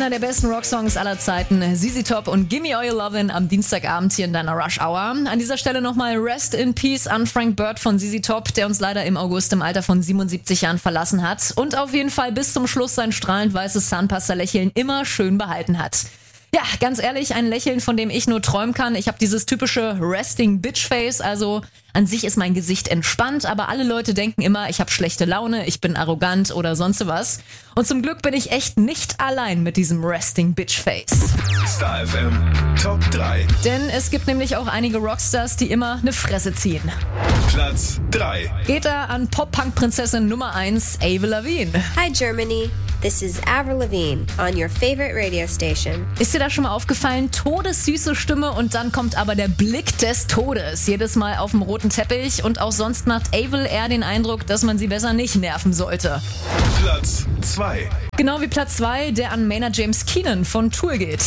einer der besten Rocksongs aller Zeiten. ZZ Top und Gimme All Your Lovin' am Dienstagabend hier in deiner Rush Hour. An dieser Stelle nochmal Rest in Peace an Frank Bird von ZZ Top, der uns leider im August im Alter von 77 Jahren verlassen hat und auf jeden Fall bis zum Schluss sein strahlend weißes Zahnpasta-Lächeln immer schön behalten hat. Ja, ganz ehrlich, ein Lächeln, von dem ich nur träumen kann. Ich habe dieses typische Resting Bitch Face, also an sich ist mein Gesicht entspannt, aber alle Leute denken immer, ich habe schlechte Laune, ich bin arrogant oder sonst was. Und zum Glück bin ich echt nicht allein mit diesem Resting Bitch Face. Star FM Top 3. Denn es gibt nämlich auch einige Rockstars, die immer eine Fresse ziehen. Platz 3. Geht da an Pop-Punk-Prinzessin Nummer 1, Avril Lavigne. Hi Germany, this is Avril Lavigne on your favorite radio station. Ist dir das schon mal aufgefallen? Todessüße Stimme und dann kommt aber der Blick des Todes. Jedes Mal auf dem roten Teppich und auch sonst macht Avril eher den Eindruck, dass man sie besser nicht nerven sollte. Platz 2. Genau wie Platz 2, der an Maynard James Keenan von Tool geht.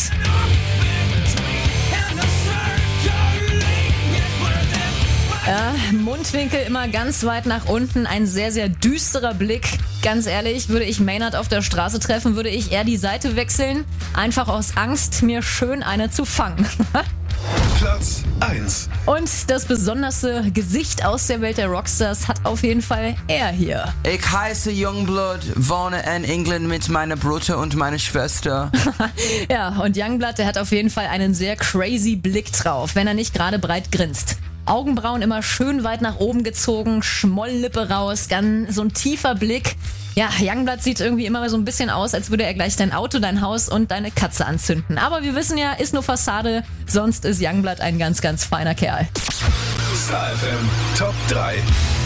Ja, Mundwinkel immer ganz weit nach unten, ein sehr, sehr düsterer Blick. Ganz ehrlich, würde ich Maynard auf der Straße treffen, würde ich eher die Seite wechseln. Einfach aus Angst, mir schön eine zu fangen. Platz 1. Und das besonderste Gesicht aus der Welt der Rockstars hat auf jeden Fall er hier. Ich heiße Youngblood, wohne in England mit meiner Bruder und meiner Schwester. Ja, und Youngblood, der hat auf jeden Fall einen sehr crazy Blick drauf, wenn er nicht gerade breit grinst. Augenbrauen immer schön weit nach oben gezogen, Schmolllippe raus, ganz so ein tiefer Blick. Ja, Youngblood sieht irgendwie immer so ein bisschen aus, als würde er gleich dein Auto, dein Haus und deine Katze anzünden. Aber wir wissen ja, ist nur Fassade, sonst ist Youngblood ein ganz, ganz feiner Kerl. Star FM Top 3.